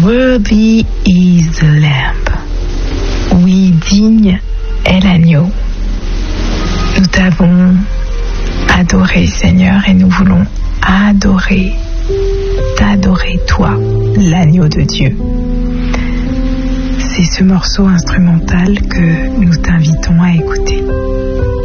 Worthy is the Lamb. Oui, digne est l'agneau. Nous t'avons adoré, Seigneur, et nous voulons t'adorer, toi, l'agneau de Dieu. C'est ce morceau instrumental que nous t'invitons à écouter.